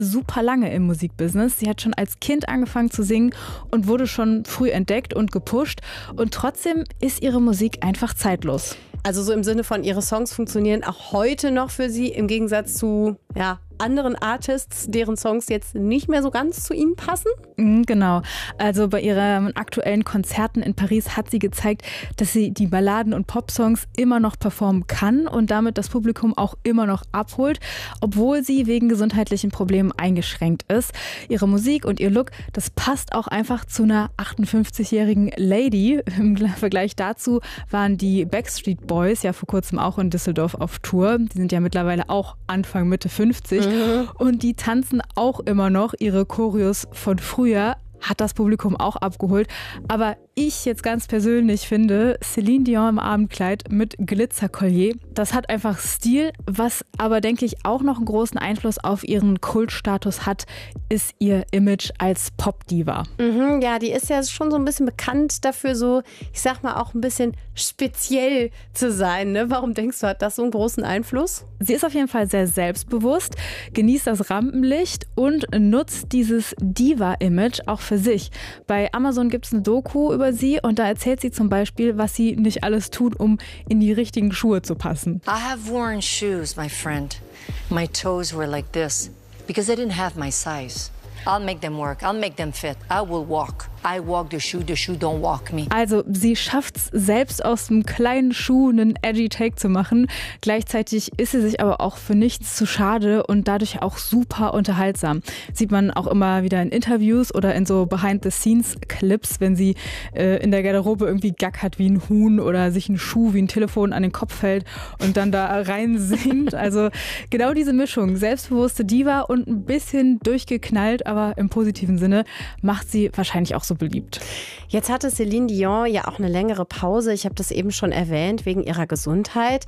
super lange im Musikbusiness. Sie hat schon als Kind angefangen zu singen und wurde schon früh entdeckt und gepusht. Und trotzdem ist ihre Musik einfach zeitlos. Also so im Sinne von, ihre Songs funktionieren auch heute noch für sie, im Gegensatz zu anderen Artists, deren Songs jetzt nicht mehr so ganz zu ihnen passen? Genau. Also bei ihren aktuellen Konzerten in Paris hat sie gezeigt, dass sie die Balladen- und Popsongs immer noch performen kann und damit das Publikum auch immer noch abholt, obwohl sie wegen gesundheitlichen Problemen eingeschränkt ist. Ihre Musik und ihr Look, das passt auch einfach zu einer 58-jährigen Lady. Im Vergleich dazu waren die Backstreet Boys ja vor kurzem auch in Düsseldorf auf Tour. Die sind ja mittlerweile auch Anfang, Mitte 50. Und die tanzen auch immer noch ihre Choreos von früher. Hat das Publikum auch abgeholt. Aber ich jetzt ganz persönlich finde, Céline Dion im Abendkleid mit Glitzerkollier, das hat einfach Stil. Was aber, denke ich, auch noch einen großen Einfluss auf ihren Kultstatus hat, ist ihr Image als Popdiva. Ja, die ist ja schon so ein bisschen bekannt dafür, so, ich sag mal, auch ein bisschen speziell zu sein. Ne? Warum denkst du, hat das so einen großen Einfluss? Sie ist auf jeden Fall sehr selbstbewusst, genießt das Rampenlicht und nutzt dieses Diva-Image auch für sich. Bei Amazon gibt es eine Doku über sie und da erzählt sie zum Beispiel, was sie nicht alles tut, um in die richtigen Schuhe zu passen. I have worn shoes, my friend. My toes were like this because I didn't have my size. I'll make them work. I'll make them fit. I will walk. I walk the shoe don't walk me. Also sie schafft es selbst aus einem kleinen Schuh einen edgy Take zu machen. Gleichzeitig ist sie sich aber auch für nichts zu schade und dadurch auch super unterhaltsam. Sieht man auch immer wieder in Interviews oder in so Behind-the-Scenes-Clips, wenn sie in der Garderobe irgendwie gackert wie ein Huhn oder sich ein Schuh wie ein Telefon an den Kopf fällt und dann da rein singt. Also genau diese Mischung, selbstbewusste Diva und ein bisschen durchgeknallt, aber im positiven Sinne, macht sie wahrscheinlich auch so beliebt. Jetzt hatte Céline Dion ja auch eine längere Pause. Ich habe das eben schon erwähnt, wegen ihrer Gesundheit.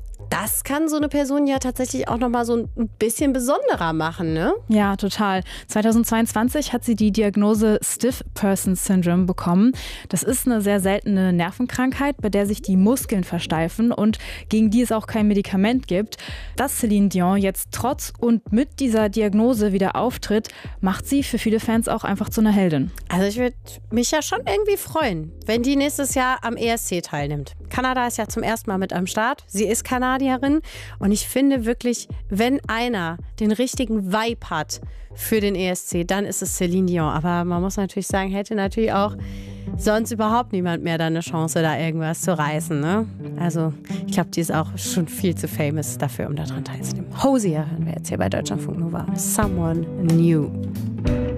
Das kann so eine Person ja tatsächlich auch noch mal so ein bisschen besonderer machen, ne? Ja, total. 2022 hat sie die Diagnose Stiff Person Syndrome bekommen. Das ist eine sehr seltene Nervenkrankheit, bei der sich die Muskeln versteifen und gegen die es auch kein Medikament gibt. Dass Céline Dion jetzt trotz und mit dieser Diagnose wieder auftritt, macht sie für viele Fans auch einfach zu einer Heldin. Also ich würde mich ja schon irgendwie freuen, wenn die nächstes Jahr am ESC teilnimmt. Kanada ist ja zum ersten Mal mit am Start. Sie ist Kanadierin und ich finde wirklich, wenn einer den richtigen Vibe hat für den ESC, dann ist es Céline Dion. Aber man muss natürlich sagen, hätte natürlich auch sonst überhaupt niemand mehr da eine Chance, da irgendwas zu reißen. Ne? Also ich glaube, die ist auch schon viel zu famous dafür, um daran teilzunehmen. Hosier hören wir jetzt hier bei Deutschlandfunk Nova. Someone New.